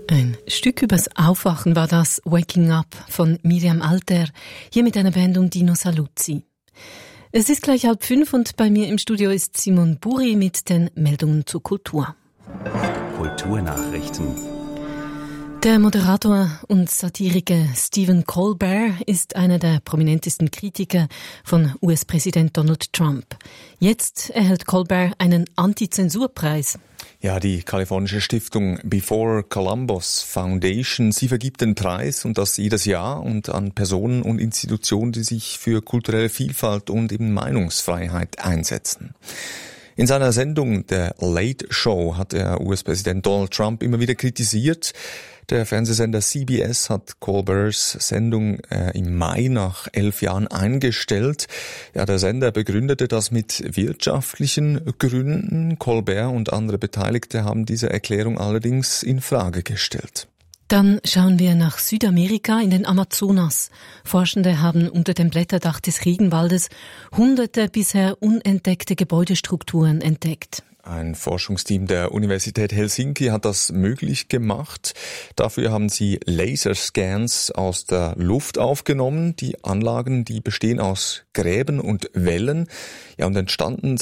Ein Stück übers Aufwachen war das Waking Up von Miriam Alter, hier mit einer Band um Dino Saluzzi. Es ist gleich 4:30 und bei mir im Studio ist Simon Buri mit den Meldungen zur Kultur. Kulturnachrichten. Der Moderator und Satiriker Stephen Colbert ist einer der prominentesten Kritiker von US-Präsident Donald Trump. Jetzt erhält Colbert einen Anti-Zensur-Preis. Ja, die kalifornische Stiftung Before Columbus Foundation, sie vergibt den Preis und das jedes Jahr und an Personen und Institutionen, die sich für kulturelle Vielfalt und eben Meinungsfreiheit einsetzen. In seiner Sendung der Late Show hat der US-Präsident Donald Trump immer wieder kritisiert. Der Fernsehsender CBS hat Colberts Sendung im Mai nach 11 Jahren eingestellt. Ja, der Sender begründete das mit wirtschaftlichen Gründen. Colbert und andere Beteiligte haben diese Erklärung allerdings in Frage gestellt. Dann schauen wir nach Südamerika in den Amazonas. Forschende haben unter dem Blätterdach des Regenwaldes hunderte bisher unentdeckte Gebäudestrukturen entdeckt. Ein Forschungsteam der Universität Helsinki hat das möglich gemacht. Dafür haben sie Laserscans aus der Luft aufgenommen. Die Anlagen, die bestehen aus Gräben und Wellen. Ja, und entstanden